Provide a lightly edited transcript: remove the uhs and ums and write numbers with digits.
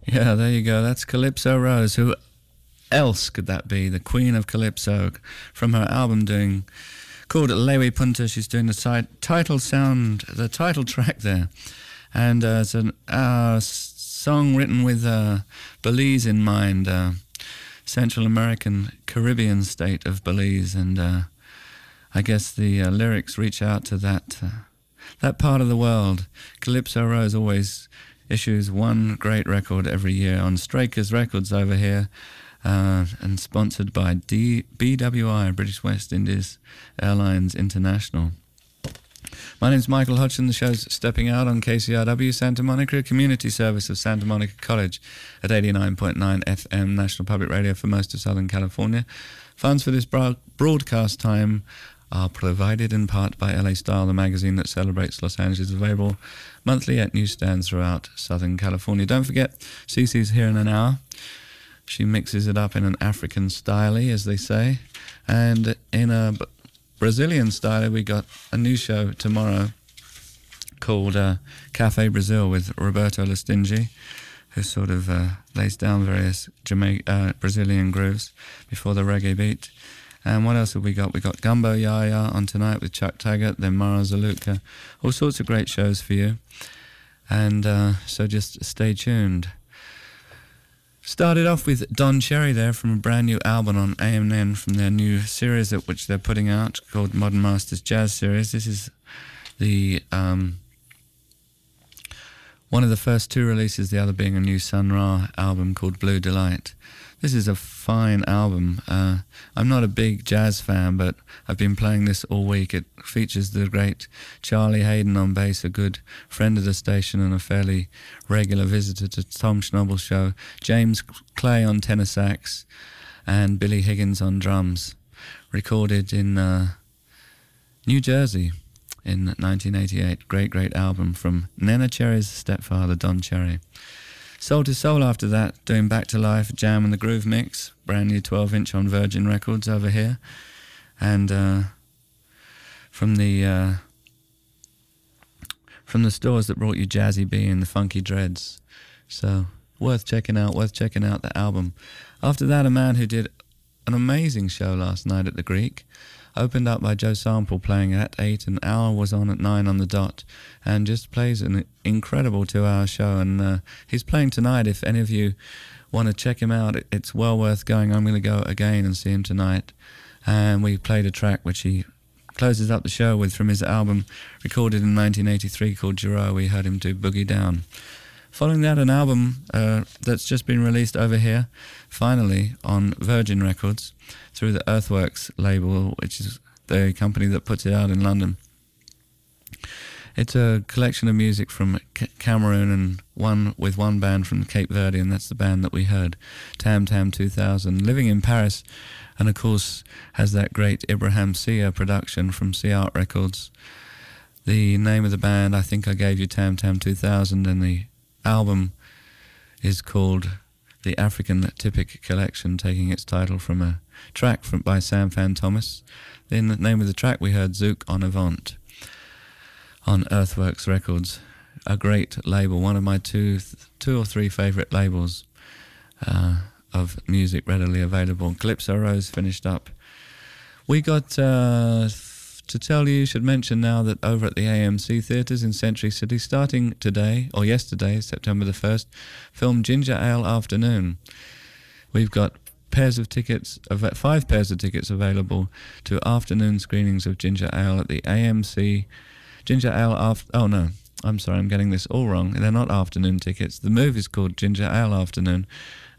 Yeah, there you go. That's Calypso Rose. Who else could that be? The Queen of Calypso, from her album called Lewi Punta. She's doing the the title track there, and it's a song written with Belize in mind, Central American Caribbean state of Belize, and I guess the lyrics reach out to that part of the world. Calypso Rose always issues one great record every year on Straker's Records over here, and sponsored by BWI, British West Indies Airlines International. My name's Michael Hodgson. The show's Stepping Out on KCRW Santa Monica, community service of Santa Monica College at 89.9 FM, National Public Radio for most of Southern California. Funds for this broadcast time are provided in part by LA Style, the magazine that celebrates Los Angeles, available monthly at newsstands throughout Southern California. Don't forget, Cece's here in an hour. She mixes it up in an African style, as they say, and in a Brazilian style. We got a new show tomorrow called Cafe Brazil with Roberto Lastingi, who sort of lays down various Brazilian grooves before the reggae beat. And what else have we got? We got Gumbo Yaya on tonight with Chuck Taggart, then Mara Zaluka. All sorts of great shows for you. And so just stay tuned. Started off with Don Cherry there from a brand new album on AMN from their new series which they're putting out called Modern Masters Jazz Series. This is the one of the first two releases, the other being a new Sun Ra album called Blue Delight. This is a fine album. I'm not a big jazz fan, but I've been playing this all week. It features the great Charlie Hayden on bass, a good friend of the station and a fairly regular visitor to Tom Schnabel's show, James Clay on tenor sax, and Billy Higgins on drums. Recorded in New Jersey in 1988. Great album from Nena Cherry's stepfather, Don Cherry. Soul to Soul after that, doing Back to Life, Jam and the Groove Mix, brand new 12-inch on Virgin Records over here. And from the stores that brought you Jazzy B and the Funky Dreads. So worth checking out the album. After that, a man who did an amazing show last night at the Greek, opened up by Joe Sample playing at 8, an hour was on at 9 on the dot, and just plays an incredible 2-hour show. And he's playing tonight. If any of you want to check him out, it's well worth going. I'm going to go again and see him tonight. And we played a track which he closes up the show with from his album recorded in 1983 called Giro. We heard him do Boogie Down. Following that, an album that's just been released over here, finally, on Virgin Records, through the Earthworks label, which is the company that puts it out in London. It's a collection of music from Cameroon and one band from Cape Verde, and that's the band that we heard, Tam Tam 2000, living in Paris, and of course has that great Ibrahim Sia production from Sea Art Records. The name of the band, I think I gave you, Tam Tam 2000, and the album is called The African Typic Collection, taking its title from a track by Sam Fan Thomas. Then the name of the track we heard, Zouk en Avant, on Earthworks Records, a great label, one of my two or three favourite labels of music readily available. Calypso Rose finished up. We got to tell you, should mention now that over at the AMC Theatres in Century City, starting today, or yesterday, September the 1st, film Ginger Ale Afternoon. We've got 5 pairs of tickets available to afternoon screenings of Ginger Ale at the AMC. Ginger Ale I'm sorry, I'm getting this all wrong. They're not afternoon tickets. The movie's called Ginger Ale Afternoon,